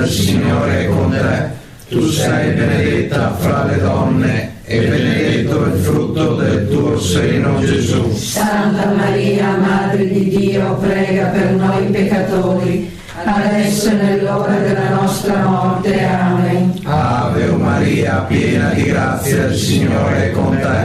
il Signore è con te. Tu sei benedetta fra le donne e benedetto il frutto del tuo seno, Gesù. Santa Maria, Madre di Dio, prega per noi peccatori, adesso e nell'ora della nostra morte. Amen. Ave Maria, piena di grazia, il Signore è con te.